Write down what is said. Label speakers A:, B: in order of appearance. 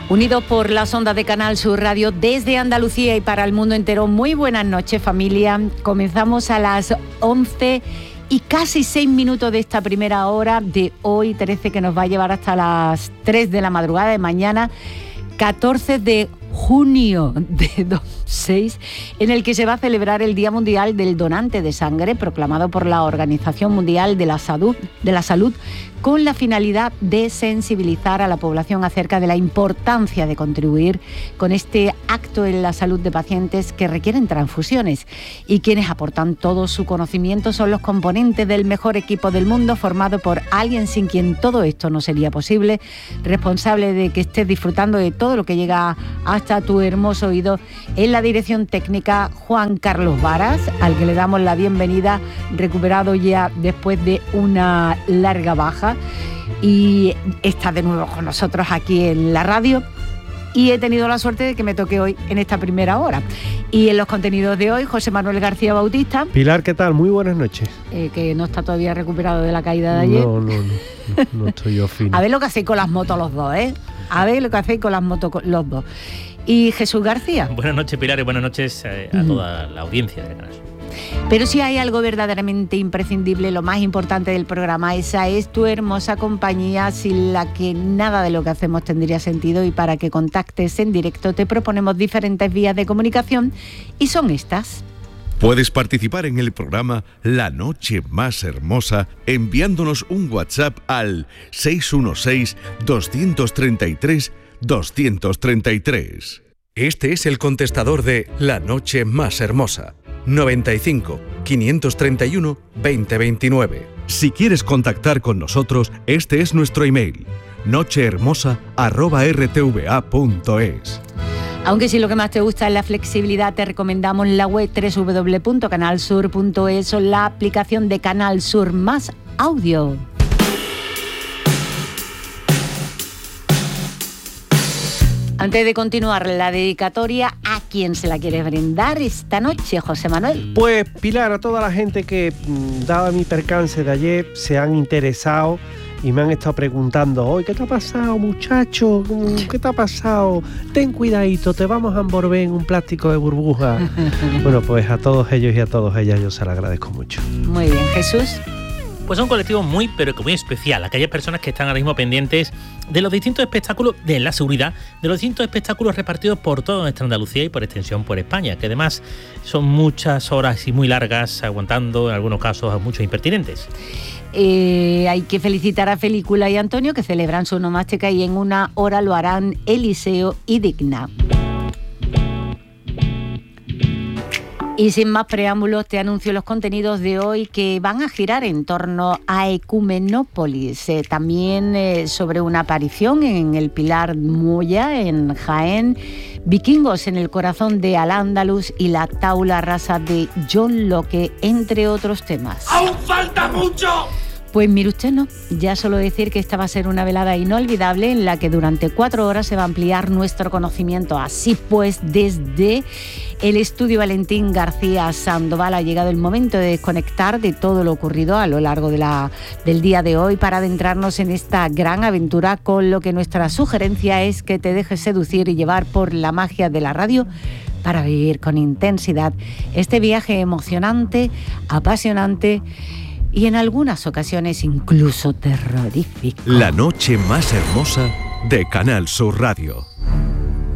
A: Unidos por las ondas de Canal Sur Radio desde Andalucía y para el mundo entero. Muy buenas noches, familia. Comenzamos a las 11 y casi 6 minutos de esta primera hora de hoy, 13, que nos va a llevar hasta las 3 de la madrugada de mañana, 14 de junio de 2006, en el que se va a celebrar el Día Mundial del Donante de Sangre, proclamado por la Organización Mundial de la Salud, con la finalidad de sensibilizar a la población acerca de la importancia de contribuir con este acto en la salud de pacientes que requieren transfusiones. Y quienes aportan todo su conocimiento son los componentes del mejor equipo del mundo, formado por alguien sin quien todo esto no sería posible, responsable de que estés disfrutando de todo lo que llega hasta tu hermoso oído. En la dirección técnica, Juan Carlos Varas, al que le damos la bienvenida, recuperado ya después de una larga baja, y está de nuevo con nosotros aquí en la radio. Y he tenido la suerte de que me toque hoy en esta primera hora. Y en los contenidos de hoy, José Manuel García Bautista.
B: Pilar, ¿qué tal? Muy buenas noches.
A: Que no está todavía recuperado de la caída de ayer.
B: No estoy yo fino.
A: A ver lo que hacéis con las motos los dos, ¿eh? A ver lo que hacéis con las motos los dos. Y Jesús García.
C: Buenas noches, Pilar, y buenas noches a toda la audiencia de Canal Sur.
A: Pero si hay algo verdaderamente imprescindible, lo más importante del programa, esa es tu hermosa compañía, sin la que nada de lo que hacemos tendría sentido. Y para que contactes en directo te proponemos diferentes vías de comunicación, y son estas.
D: Puedes participar en el programa La Noche Más Hermosa enviándonos un WhatsApp al 616-233-233.
E: Este es el contestador de La Noche Más Hermosa. 95 531 2029.
D: Si quieres contactar con nosotros, este es nuestro email: nochehermosa@rtva.es.
A: Aunque si lo que más te gusta es la flexibilidad, te recomendamos la web www.canalsur.es o la aplicación de Canal Sur Más Audio. Antes de continuar la dedicatoria, ¿a quién se la quieres brindar esta noche, José Manuel?
B: Pues, Pilar, a toda la gente que, dado mi percance de ayer, se han interesado y me han estado preguntando: hoy, ¿qué te ha pasado, muchacho? ¿Qué te ha pasado? Ten cuidadito, te vamos a envolver en un plástico de burbuja. Bueno, pues a todos ellos y a todas ellas yo se lo agradezco mucho.
A: Muy bien, Jesús.
C: Pues es un colectivo muy, pero que muy especial. Aquellas personas que están ahora mismo pendientes de los distintos espectáculos, de la seguridad, de los distintos espectáculos repartidos por toda nuestra Andalucía y por extensión por España, que además son muchas horas y muy largas, aguantando en algunos casos a muchos impertinentes.
A: Hay que felicitar a Felícula y Antonio, que celebran su onomástica, y en una hora lo harán Eliseo y Digna. Y sin más preámbulos, te anuncio los contenidos de hoy, que van a girar en torno a Ecumenópolis, también sobre una aparición en el Pilar Moya, en Jaén, vikingos en el corazón de Al-Ándalus y la tabla rasa de John Locke, entre otros temas.
F: ¡Aún falta mucho!
A: Pues mire usted, no, ya solo decir que esta va a ser una velada inolvidable en la que durante 4 horas se va a ampliar nuestro conocimiento. Así pues, desde el estudio Valentín García Sandoval ha llegado el momento de desconectar de todo lo ocurrido a lo largo del día de hoy para adentrarnos en esta gran aventura, con lo que nuestra sugerencia es que te dejes seducir y llevar por la magia de la radio para vivir con intensidad este viaje emocionante, apasionante y en algunas ocasiones incluso terrorífico.
D: La Noche Más Hermosa de Canal Sur Radio.